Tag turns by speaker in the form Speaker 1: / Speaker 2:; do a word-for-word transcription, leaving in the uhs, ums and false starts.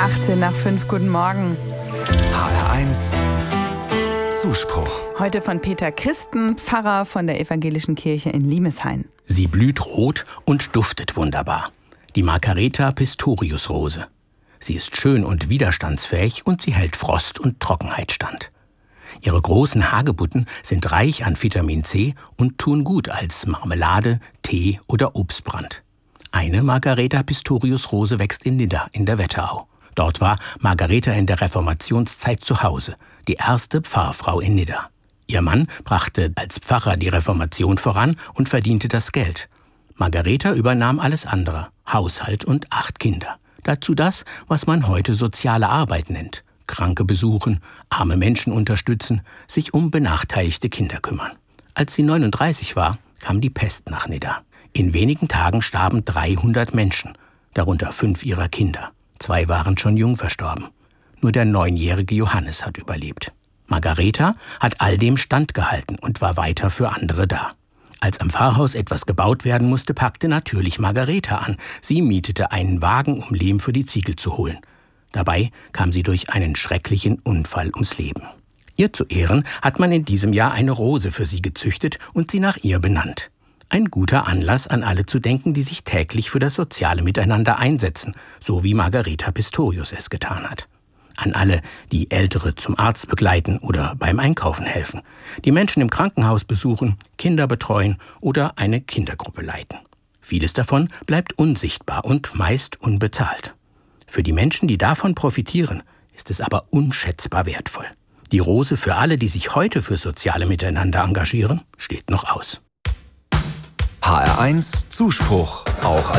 Speaker 1: achtzehn nach fünf, guten Morgen.
Speaker 2: H R eins Zuspruch.
Speaker 1: Heute von Peter Christen, Pfarrer von der Evangelischen Kirche in Limeshain.
Speaker 3: Sie blüht rot und duftet wunderbar. Die Margareta Pistorius-Rose. Sie ist schön und widerstandsfähig und sie hält Frost und Trockenheit stand. Ihre großen Hagebutten sind reich an Vitamin C und tun gut als Marmelade, Tee oder Obstbrand. Eine Margareta Pistorius-Rose wächst in Nidda in der Wetterau. Dort war Margareta in der Reformationszeit zu Hause, die erste Pfarrfrau in Nidda. Ihr Mann brachte als Pfarrer die Reformation voran und verdiente das Geld. Margareta übernahm alles andere, Haushalt und acht Kinder. Dazu das, was man heute soziale Arbeit nennt. Kranke besuchen, arme Menschen unterstützen, sich um benachteiligte Kinder kümmern. Als sie neununddreißig war, kam die Pest nach Nidda. In wenigen Tagen starben dreihundert Menschen, darunter fünf ihrer Kinder. Zwei waren schon jung verstorben. Nur der neunjährige Johannes hat überlebt. Margareta hat all dem standgehalten und war weiter für andere da. Als am Pfarrhaus etwas gebaut werden musste, packte natürlich Margareta an. Sie mietete einen Wagen, um Lehm für die Ziegel zu holen. Dabei kam sie durch einen schrecklichen Unfall ums Leben. Ihr zu Ehren hat man in diesem Jahr eine Rose für sie gezüchtet und sie nach ihr benannt. Ein guter Anlass, an alle zu denken, die sich täglich für das soziale Miteinander einsetzen, so wie Margareta Pistorius es getan hat. An alle, die Ältere zum Arzt begleiten oder beim Einkaufen helfen, die Menschen im Krankenhaus besuchen, Kinder betreuen oder eine Kindergruppe leiten. Vieles davon bleibt unsichtbar und meist unbezahlt. Für die Menschen, die davon profitieren, ist es aber unschätzbar wertvoll. Die Rose für alle, die sich heute für soziale Miteinander engagieren, steht noch aus.
Speaker 2: H R eins Zuspruch, auch als